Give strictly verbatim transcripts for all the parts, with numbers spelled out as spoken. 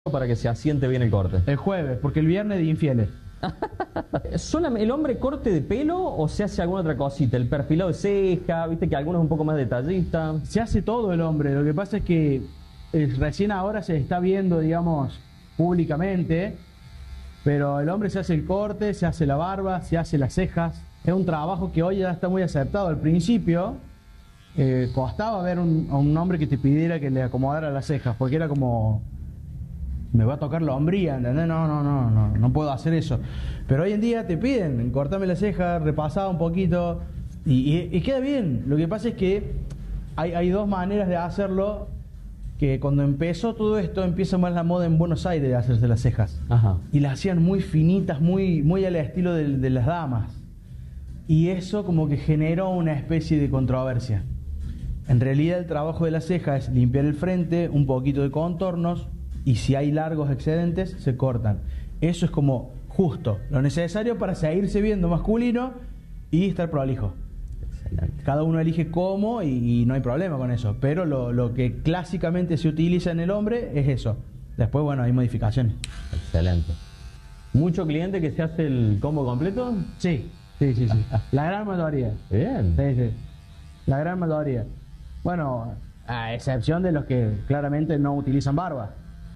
para que se asiente bien el corte? El jueves, porque el viernes de infieles. ¿Solamente el hombre corte de pelo o se hace alguna otra cosita? El perfilado de ceja, viste que algunos es un poco más detallista. Se hace todo el hombre, lo que pasa es que eh, recién ahora se está viendo, digamos, públicamente, pero el hombre se hace el corte, se hace la barba, se hace las cejas. Es un trabajo que hoy ya está muy aceptado. Al principio eh, costaba ver un, a un hombre que te pidiera que le acomodara las cejas, porque era como... me va a tocar la hombría, ¿entendés? No, no, no, no, no puedo hacer eso. Pero hoy en día te piden, cortame la ceja, repasá un poquito, y, y, y queda bien. Lo que pasa es que hay, hay dos maneras de hacerlo, que cuando empezó todo esto, empieza más la moda en Buenos Aires de hacerse las cejas. Ajá. Y las hacían muy finitas, muy, muy al estilo de, de las damas. Y eso como que generó una especie de controversia. En realidad el trabajo de la ceja es limpiar el frente, un poquito de contornos, y si hay largos excedentes, se cortan. Eso es como justo, lo necesario para seguirse viendo masculino y estar prolijo. Excelente. Cada uno elige cómo y, y no hay problema con eso, pero lo, lo que clásicamente se utiliza en el hombre es eso. Después, bueno, hay modificaciones. Excelente. ¿Mucho cliente que se hace el combo completo? Sí, sí, sí, sí. La gran mayoría. Bien. Sí, sí. La gran mayoría. Bueno, a excepción de los que claramente no utilizan barba.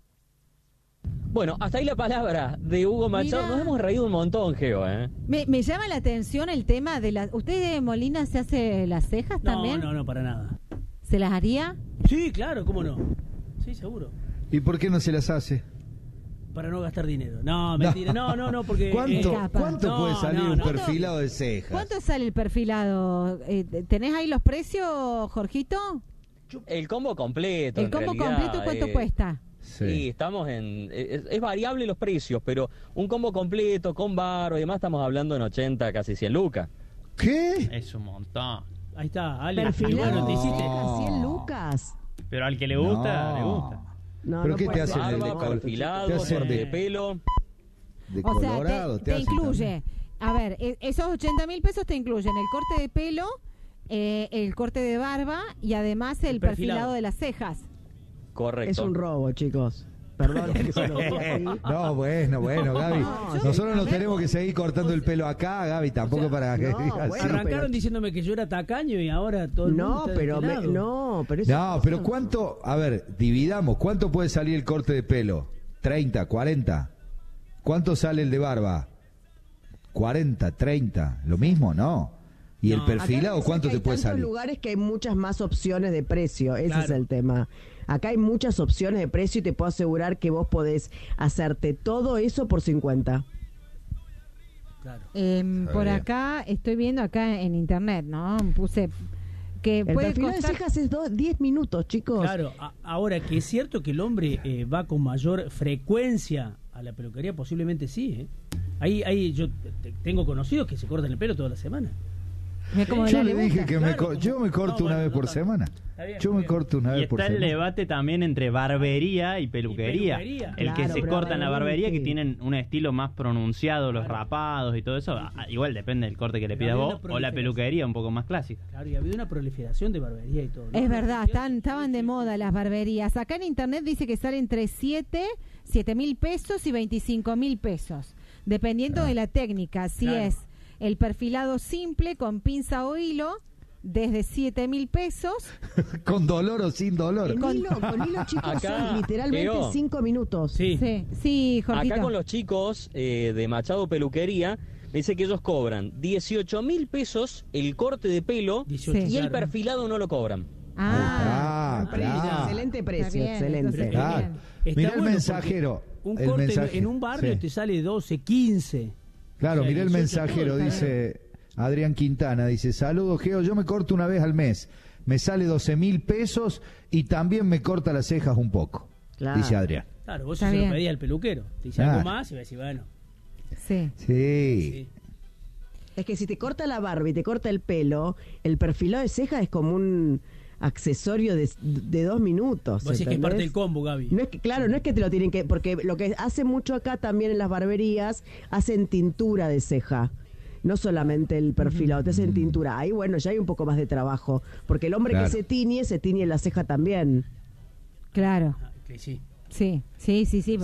Bueno, hasta ahí la palabra de Hugo Machado. Mira. Nos hemos reído un montón, Geo, ¿eh? Me, me llama la atención el tema de las... ¿Usted de Molina se hace las cejas No, también? no, no, para nada. ¿Se las haría? Sí, claro, ¿cómo no? Sí, seguro. ¿Y por qué no se las hace? Para no gastar dinero. No, mentira. No, no, no, porque... ¿Cuánto, eh, ¿cuánto no, puede salir no, un no. perfilado de cejas? ¿Cuánto sale el perfilado? Eh, ¿Tenés ahí los precios, Jorgito? El combo completo. ¿El en combo realidad, completo cuánto eh, cuesta? Sí. Sí. estamos en... Es, es variable los precios, pero un combo completo, con barro y demás, estamos hablando en ochenta, casi cien lucas. ¿Qué? Es un montón. Ahí está, Ale. Y Perfilado. bueno, te hiciste... No. cien lucas. Pero al que le gusta, No. le gusta. No, ¿Pero no qué puede te hacen? ser. el Barba, de- perfilado, te hacen corte de- de pelo. De O sea, colorado, te, te hacen incluye... A ver, e- esos ochenta mil pesos te incluyen el corte de pelo, eh, el corte de barba y además el, El perfilado. perfilado de las cejas. Correcto. Es un robo, chicos. Perdón que se lo diga así. No, bueno, bueno, Gaby. No, Nosotros nos yo- tenemos que seguir cortando el pelo acá, Gaby, tampoco O sea, para que no, digas bueno, así. Arrancaron pero- diciéndome que yo era tacaño y ahora todo el mundo No, está de pero este me- lado. no, pero eso No, pero ¿cuánto? A ver, dividamos. ¿Cuánto puede salir el corte de pelo? ¿treinta, cuarenta? ¿Cuánto sale el de barba? ¿cuarenta, treinta? ¿Lo mismo? No. ¿Y el No. perfilado Acá cuánto hay te puede tantos salir? lugares que hay muchas más opciones de precio, ese Claro. es el tema. Acá hay muchas opciones de precio y te puedo asegurar que vos podés hacerte todo eso por cincuenta. Claro. Em, por bien. acá, estoy viendo acá en internet, ¿no? Puse que El puede perfilado costar... de cejas es do- diez minutos, chicos. Claro, a- ahora que es cierto que el hombre eh, va con mayor frecuencia a la peluquería, posiblemente sí. ¿eh? Ahí, ahí yo te- tengo conocidos que se cortan el pelo toda la semana. Mira cómo Yo la le le dije gusta. que me Claro, co- como- yo me corto no, una bueno, vez no por tanto. semana. Está bien, Yo está me bien. corto una Y vez por está el semana. debate también entre barbería y peluquería. peluquería. El que Claro, se pero corta en la barbería, que sí. tienen un estilo más pronunciado, los rapados y todo eso. a- Igual depende del corte que le Pero pidas había vos. una O la proliferación. peluquería un poco más clásica. Claro, y ha habido una proliferación de barbería y todo. ¿no? Es verdad, están, estaban de moda las barberías. Acá en internet dice que sale entre siete, siete mil pesos y veinticinco mil pesos, dependiendo Ah. de la técnica. Si Claro. es el perfilado simple con pinza o hilo, desde siete mil pesos. ¿Con dolor o sin dolor? Con hilo, con hilo, chicos, Acá, son literalmente Leo. cinco minutos. Sí. Sí, sí, Jorgito. Acá con los chicos eh, de Machado Peluquería, dice que ellos cobran dieciocho mil pesos el corte de pelo dieciocho, Sí. y el claro. perfilado no lo cobran. Ah, Ah, Precio, claro. Excelente Está precio, bien, excelente. entonces, Claro. bien. Está Mirá el bueno mensajero. porque Un el corte en- mensaje- en un barrio sí. te sale doce, quince. Claro, O sea, mirá el dieciocho mensajero, todo, está dice Adrián Quintana, dice, saludos Geo, yo me corto una vez al mes, me sale doce mil pesos y también me corta las cejas un poco, Claro. dice Adrián. Claro, vos Está se lo bien. pedías al peluquero. Te dice Claro. algo más y vas a decir, bueno. Sí. Sí. Sí. Es que si te corta la barba y te corta el pelo, el perfilado de ceja es como un accesorio de, de dos minutos. Vos decís que es parte ¿entendés? del combo, Gaby. No es que, claro, no es que te lo tienen que, porque lo que hace mucho acá también en las barberías, hacen tintura de ceja. No solamente el perfilado, te hacen tintura. Ahí, bueno, ya hay un poco más de trabajo. Porque el hombre Claro. que se tiñe, se tiñe la ceja también. Claro. Ah, que sí. Sí, sí, sí, sí.